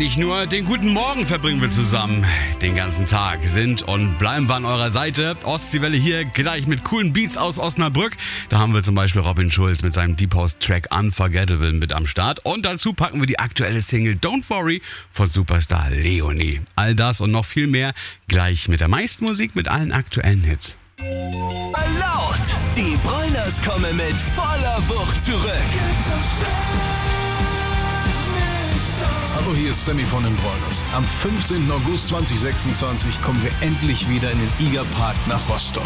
Nicht nur den guten Morgen verbringen wir zusammen. Den ganzen Tag sind und bleiben wir an eurer Seite. Ostseewelle hier gleich mit coolen Beats aus Osnabrück. Da haben wir zum Beispiel Robin Schulz mit seinem Deep House Track Unforgettable mit am Start. Und dazu packen wir die aktuelle Single Don't Worry von Superstar Leonie. All das und noch viel mehr gleich mit der meisten Musik mit allen aktuellen Hits. Laut! Die Broilers kommen mit voller Wucht zurück. Hallo, hier ist Sammy von den Broilers. Am 15. August 2026 kommen wir endlich wieder in den Igerpark nach Rostock.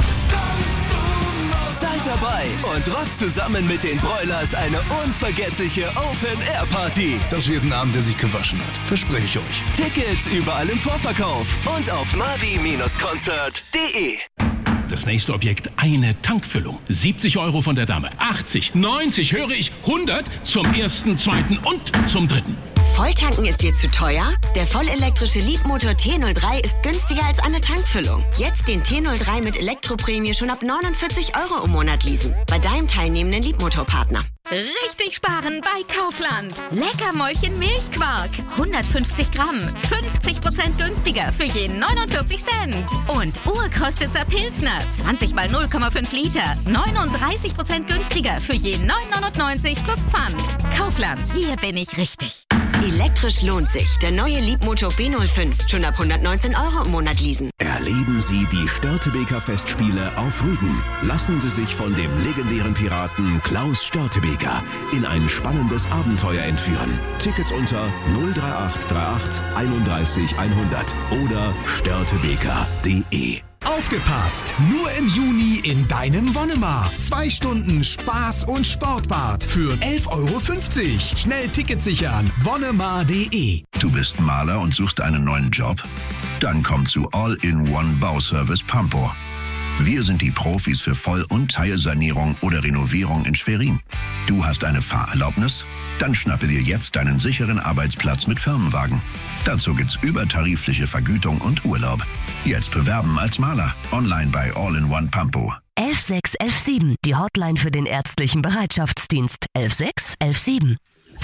Seid dabei und rockt zusammen mit den Broilers eine unvergessliche Open-Air-Party. Das wird ein Abend, der sich gewaschen hat. Verspreche ich euch. Tickets überall im Vorverkauf und auf mavi-concert.de. Das nächste Objekt, eine Tankfüllung. 70 Euro von der Dame. 80, 90, höre ich, 100 zum ersten, zweiten und zum dritten. Volltanken ist dir zu teuer? Der vollelektrische Leapmotor T03 ist günstiger als eine Tankfüllung. Jetzt den T03 mit Elektroprämie schon ab 49 Euro im Monat leasen. Bei deinem teilnehmenden Leapmotor-Partner. Richtig sparen bei Kaufland. Leckermäulchen Milchquark. 150 Gramm. 50% günstiger für je 49 Cent. Und Urkrostitzer Pilsner. 20 mal 0,5 Liter. 39% günstiger für je 9,99 plus Pfand. Kaufland. Hier bin ich richtig. Elektrisch lohnt sich. Der neue Leapmotor B05. Schon ab 119 Euro im Monat leasen. Erleben Sie die Störtebeker Festspiele auf Rügen. Lassen Sie sich von dem legendären Piraten Klaus Störtebeker in ein spannendes Abenteuer entführen. Tickets unter 03838 31 100 oder störtebeker.de. Aufgepasst! Nur im Juni in deinem Wonnemar. 2 Stunden Spaß und Sportbad für 11,50 Euro. Schnell Ticket sichern. Wonnemar.de. Du bist Maler und suchst einen neuen Job? Dann komm zu All-in-One Bauservice Pampo. Wir sind die Profis für Voll- und Teilsanierung oder Renovierung in Schwerin. Du hast eine Fahrerlaubnis? Dann schnappe dir jetzt deinen sicheren Arbeitsplatz mit Firmenwagen. Dazu gibt's übertarifliche Vergütung und Urlaub. Jetzt bewerben als Maler. Online bei All-in-One Pampo. 11617, die Hotline für den ärztlichen Bereitschaftsdienst. 11617.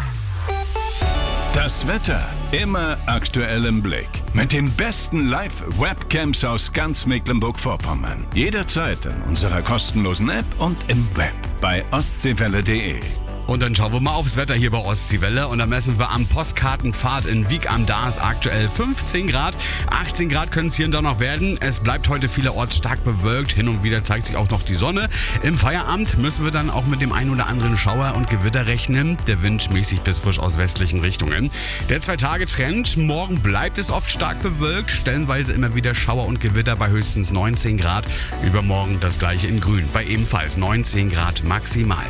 Das Wetter immer aktuell im Blick. Mit den besten Live-Webcams aus ganz Mecklenburg-Vorpommern. Jederzeit in unserer kostenlosen App und im Web bei ostseewelle.de. Und dann schauen wir mal aufs Wetter hier bei Ostseewelle und da messen wir am Postkartenpfad in Wiek am Daas aktuell 15 Grad. 18 Grad können es hier und da noch werden. Es bleibt heute vielerorts stark bewölkt. Hin und wieder zeigt sich auch noch die Sonne. Im Feierabend müssen wir dann auch mit dem ein oder anderen Schauer und Gewitter rechnen. Der Wind mäßig bis frisch aus westlichen Richtungen. Der 2-Tage-Trend. Morgen bleibt es oft stark bewölkt. Stellenweise immer wieder Schauer und Gewitter bei höchstens 19 Grad. Übermorgen das gleiche in Grün. Bei ebenfalls 19 Grad maximal.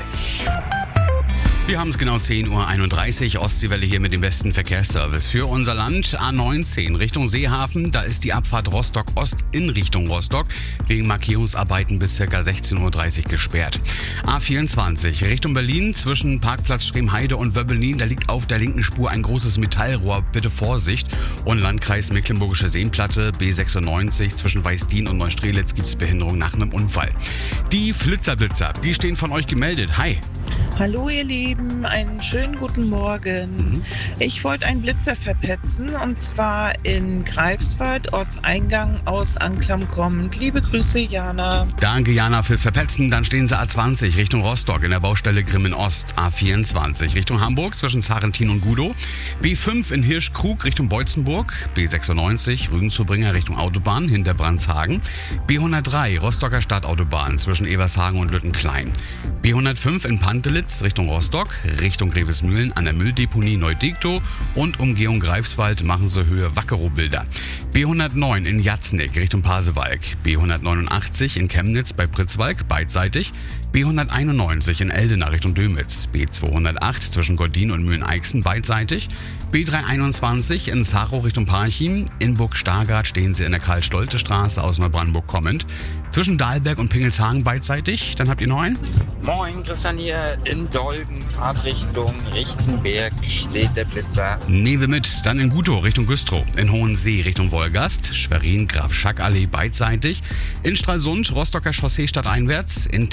Wir haben es genau 10:31 Uhr. Ostseewelle hier mit dem besten Verkehrsservice für unser Land. A19 Richtung Seehafen. Da ist die Abfahrt Rostock-Ost in Richtung Rostock wegen Markierungsarbeiten bis ca. 16:30 Uhr gesperrt. A24 Richtung Berlin zwischen Parkplatz Stremheide und Wöbbelin. Da liegt auf der linken Spur ein großes Metallrohr. Bitte Vorsicht. Und Landkreis Mecklenburgische Seenplatte B96 zwischen Weißdien und Neustrelitz gibt es Behinderung nach einem Unfall. Die Flitzerblitzer, die stehen von euch gemeldet. Hi. Hallo ihr Lieben, einen schönen guten Morgen. Ich wollte einen Blitzer verpetzen und zwar in Greifswald, Ortseingang aus Anklam kommend. Liebe Grüße, Jana. Danke Jana fürs Verpetzen. Dann stehen sie A20 Richtung Rostock in der Baustelle Grimmen Ost. A24 Richtung Hamburg zwischen Zarentin und Gudow. B5 in Hirschkrug Richtung Beutzenburg. B96 Rügen-Zubringer Richtung Autobahn hinter Brandshagen. B103 Rostocker Stadtautobahn zwischen Evershagen und Lüttenklein. B105 in Pantelitz Richtung Rostock, Richtung Grevesmühlen an der Mülldeponie Neudiktow und Umgehung Greifswald machen sie Höhe Wackerow-Bilder. B109 in Jatznick Richtung Pasewalk, B189 in Chemnitz bei Pritzwalk beidseitig, B191 in Eldena Richtung Dömitz, B208 zwischen Gordin und Mühlen-Eichsen beidseitig, B321 in Sachow Richtung Parchim, in Burg-Stargard stehen sie in der Karl-Stolte-Straße aus Neubrandenburg kommend, zwischen Dahlberg und Pingelshagen beidseitig, dann habt ihr noch einen? Moin, Christian hier in Dolgen, Fahrtrichtung Richtenberg, steht der Blitzer. Nehmen wir mit, dann in Gutow Richtung Güstrow, in Hohensee Richtung Wolgast, Schwerin Graf-Schack-Allee beidseitig, in Stralsund Rostocker Chaussee stadteinwärts, in Templin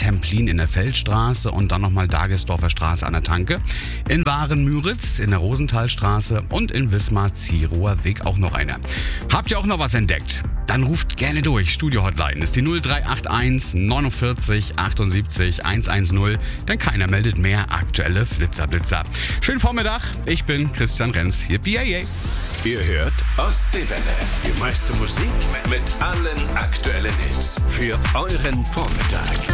in der Feldstraße und dann nochmal Dagesdorfer Straße an der Tanke. In Waren-Müritz, in der Rosenthalstraße und in Wismar-Zierower Weg auch noch einer. Habt ihr auch noch was entdeckt? Dann ruft gerne durch. Studio-Hotline ist die 0381 49 78 110, denn keiner meldet mehr aktuelle Flitzer-Blitzer. Schönen Vormittag, ich bin Christian Renz, hier BAA. Ihr hört Ostseewelle. Die meiste Musik mit allen aktuellen Hits für euren Vormittag.